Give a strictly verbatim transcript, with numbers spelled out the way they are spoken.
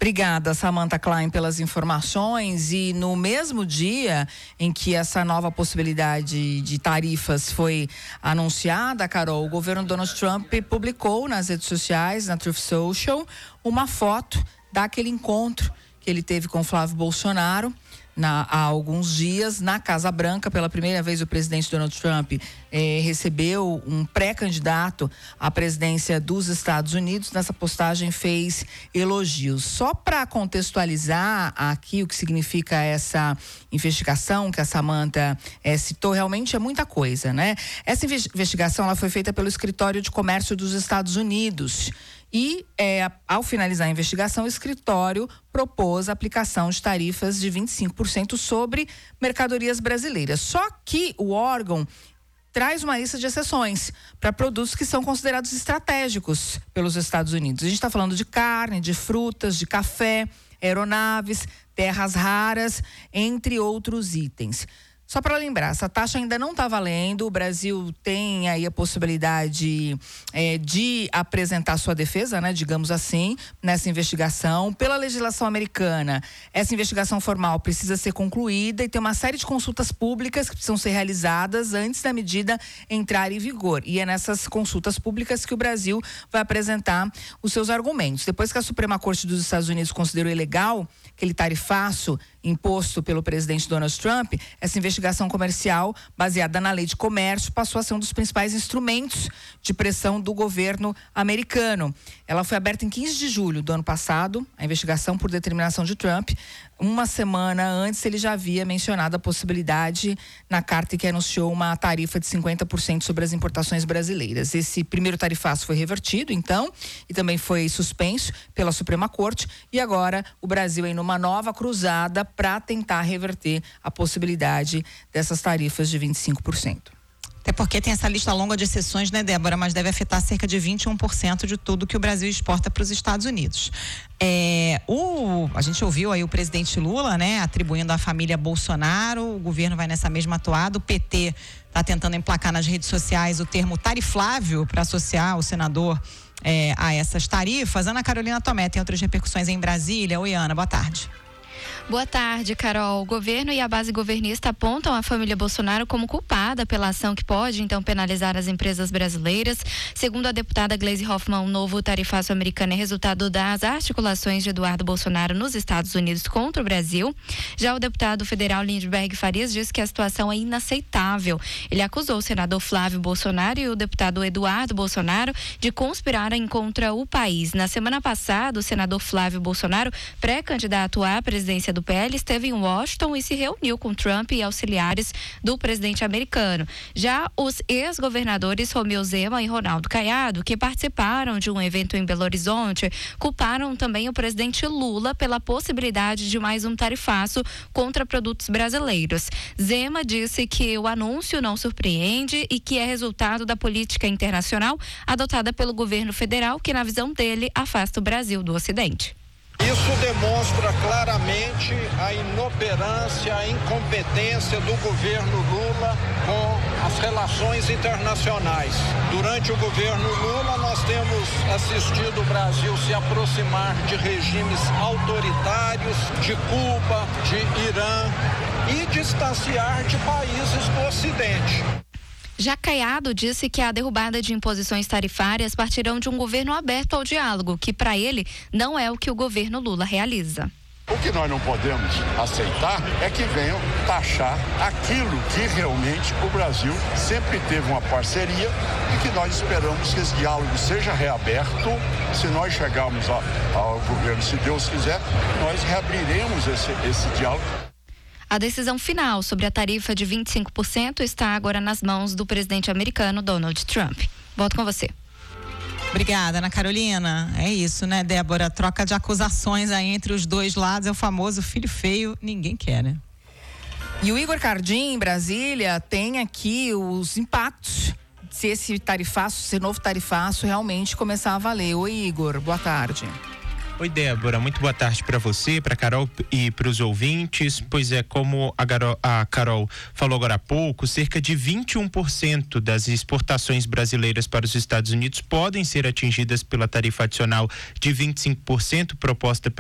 Obrigada, Samantha Klein, pelas informações. E no mesmo dia em que essa nova possibilidade de tarifas foi anunciada, Carol, o governo Donald Trump publicou nas redes sociais, na Truth Social, uma foto daquele encontro que ele teve com Flávio Bolsonaro na, há alguns dias na Casa Branca. Pela primeira vez o presidente Donald Trump eh, recebeu um pré-candidato à presidência dos Estados Unidos. Nessa postagem fez elogios. Só para contextualizar aqui o que significa essa investigação que a Samantha eh, citou, realmente é muita coisa, né? Essa investigação ela foi feita pelo Escritório de Comércio dos Estados Unidos. E, é, ao finalizar a investigação, o escritório propôs a aplicação de tarifas de vinte e cinco por cento sobre mercadorias brasileiras. Só que o órgão traz uma lista de exceções para produtos que são considerados estratégicos pelos Estados Unidos. A gente está falando de carne, de frutas, de café, aeronaves, terras raras, entre outros itens. Só para lembrar, essa taxa ainda não está valendo. O Brasil tem aí a possibilidade é, de apresentar sua defesa, né, digamos assim, nessa investigação. Pela legislação americana, essa investigação formal precisa ser concluída e tem uma série de consultas públicas que precisam ser realizadas antes da medida entrar em vigor. E é nessas consultas públicas que o Brasil vai apresentar os seus argumentos. Depois que a Suprema Corte dos Estados Unidos considerou ilegal aquele tarifaço imposto pelo presidente Donald Trump, essa investigação comercial, baseada na lei de comércio, passou a ser um dos principais instrumentos de pressão do governo americano. Ela foi aberta em quinze de julho do ano passado, a investigação por determinação de Trump. Uma semana antes, ele já havia mencionado a possibilidade na carta que anunciou uma tarifa de cinquenta por cento sobre as importações brasileiras. Esse primeiro tarifaço foi revertido, então, e também foi suspenso pela Suprema Corte. E agora, o Brasil aí numa nova cruzada para tentar reverter a possibilidade dessas tarifas de vinte e cinco por cento. Até porque tem essa lista longa de exceções, né, Débora? Mas deve afetar cerca de vinte e um por cento de tudo que o Brasil exporta para os Estados Unidos. É, o, a gente ouviu aí o presidente Lula, né, atribuindo à família Bolsonaro. O governo vai nessa mesma toada. O P T está tentando emplacar nas redes sociais o termo tariflável para associar o senador é, a essas tarifas. Ana Carolina Tomé tem outras repercussões em Brasília. Oi, Ana, boa tarde. Boa tarde, Carol. O governo e a base governista apontam a família Bolsonaro como culpada pela ação que pode, então, penalizar as empresas brasileiras. Segundo a deputada Gleisi Hoffmann, o novo tarifaço americano é resultado das articulações de Eduardo Bolsonaro nos Estados Unidos contra o Brasil. Já o deputado federal Lindbergh Farias diz que a situação é inaceitável. Ele acusou o senador Flávio Bolsonaro e o deputado Eduardo Bolsonaro de conspirarem contra o país. Na semana passada, o senador Flávio Bolsonaro, pré-candidato à presidência do P L, esteve em Washington e se reuniu com Trump e auxiliares do presidente americano. Já os ex-governadores Romeu Zema e Ronaldo Caiado, que participaram de um evento em Belo Horizonte, culparam também o presidente Lula pela possibilidade de mais um tarifaço contra produtos brasileiros. Zema disse que o anúncio não surpreende e que é resultado da política internacional adotada pelo governo federal, que, na visão dele, afasta o Brasil do Ocidente. Isso demonstra claramente a inoperância, a incompetência do governo Lula com as relações internacionais. Durante o governo Lula, nós temos assistido o Brasil se aproximar de regimes autoritários, de Cuba, de Irã e distanciar de países do Ocidente. Já Caiado disse que a derrubada de imposições tarifárias partirão de um governo aberto ao diálogo, que para ele não é o que o governo Lula realiza. O que nós não podemos aceitar é que venham taxar aquilo que realmente o Brasil sempre teve uma parceria e que nós esperamos que esse diálogo seja reaberto. Se nós chegarmos ao, ao governo, se Deus quiser, nós reabriremos esse, esse diálogo. A decisão final sobre a tarifa de vinte e cinco por cento está agora nas mãos do presidente americano Donald Trump. Volto com você. Obrigada, Ana Carolina. É isso, né, Débora? Troca de acusações aí entre os dois lados. É o famoso filho feio, ninguém quer, né? E o Igor Cardim, em Brasília, tem aqui os impactos se esse tarifaço, esse novo tarifaço realmente começar a valer. Oi, Igor, boa tarde. Oi, Débora, muito boa tarde para você, para Carol e para os ouvintes. Pois é, como a, Garo, a Carol falou agora há pouco, cerca de vinte e um por cento das exportações brasileiras para os Estados Unidos podem ser atingidas pela tarifa adicional de vinte e cinco por cento proposta